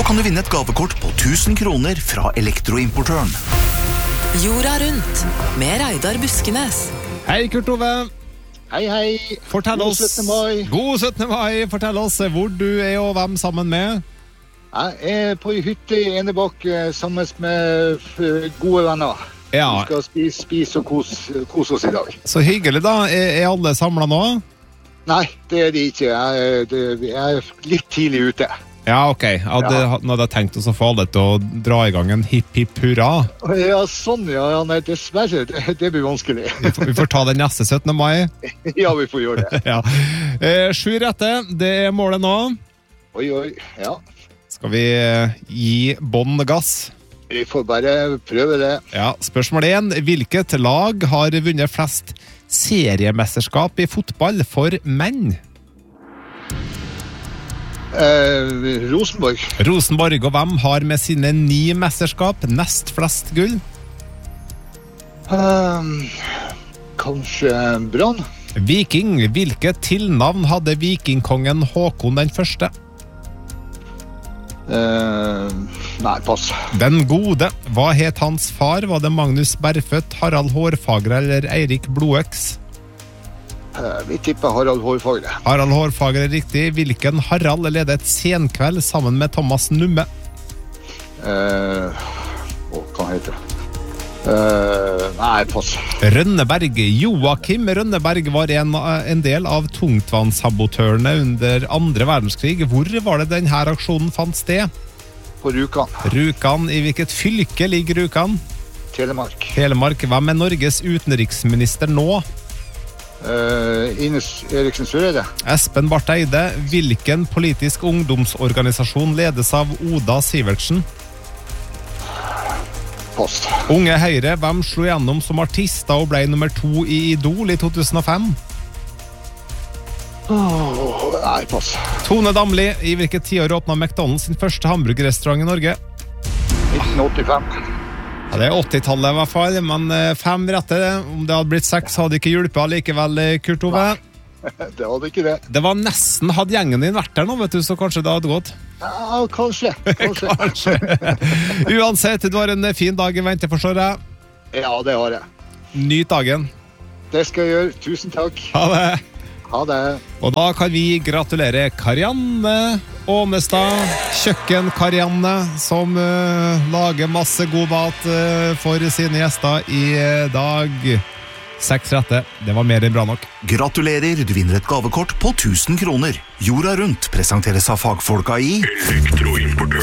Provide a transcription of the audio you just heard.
kan du vinne et gavekort på 1000 kroner fra elektroimportøren. Jorda rundt, med Reidar Buskenes. Hei, Kurt Ove. Hei. Fortell oss. God 17. mai. God 17. mai. Fortell oss hvor du og hvem sammen med. Jeg på en hytte i Enebakk sammen med gode venner. Ja. Vi skal spise og kose oss i dag. Så hyggelig da. Alle samlet nå? Nei, det de ikke. Jeg er litt tidlig ute. Ja, ok. Nå hadde jeg tenkt oss å få alle til å dra i gang en hipp hurra. Ja, sånn, ja. Nei, dessverre, det blir vanskelig. Vi får ta den neste 17. mai. Ja, vi får gjøre det. Ja. 7 rette, det målet nå. Oi, ja. Skal vi gi bånn gass? Vi får bare prøve det. Ja, spørsmål 1. Hvilket lag har vunnet flest seriemesterskap i fotball for menn? Rosenborg. Rosenborg, og hvem har med sine 9 mesterskap nest flest gull? Kanskje Brann? Viking, hvilket tilnavn hadde vikingkongen Håkon den første? Nei, pass. Den gode. Hva het hans far? Var det Magnus Berfødt, Harald Hårfagre eller Eirik Blodøks? Vi tipper Harald Hårfagre. Harald Hårfagre er riktig. Hvilken Harald ledet senkveld sammen med Thomas Numme? Hva heter det? Nei, pass. Rønneberg. Joakim Rønneberg var en del av tungtvannssabotørene under 2. verdenskrig. Hvor var det denne aksjonen fant sted? På Rjukan. Rjukan. I hvilket fylke ligger Rjukan? Telemark. Telemark. Hvem er Norges utenriksminister nå? Ines Eriksen Søreide. Espen Barth Eide. Hvilken politisk ungdomsorganisasjon ledes av Oda Sivertsen? Post. Unge Høyre, hvem slo gjennom som artist og ble nummer 2 i Idol i 2005? Nei, pass. Tone Damli, i hvilket tiår åpnet McDonald's sin første hamburgerrestaurant i Norge? 1985. Ja, det er 80-tallet i hvert fall, men 5 rette. Om det hadde blitt 6, hadde ikke hjulpet likevel, Kurt Ove. Det hadde ikke det. Det var nesten, hadde gjengen din vært der nå, vet du, så kanskje det hadde gått. Ja, kanskje. Kanskje. Uansett, du har en fin dag i vente, forstår jeg. Ja, det har jeg. Nyt dagen. Det skal jeg gjøre. Tusen takk. Ha det. Ha det. Og da kan vi gratulere Karianne Ånestad, kjøkken Karianne, som lager masse god mat for sine gjester i dag. 6 rette, det var mer enn bra nok. Gratulerer, du vinner et gavekort på 1000 kroner. Jorda rundt presenteres av fagfolka i Elektroimportør.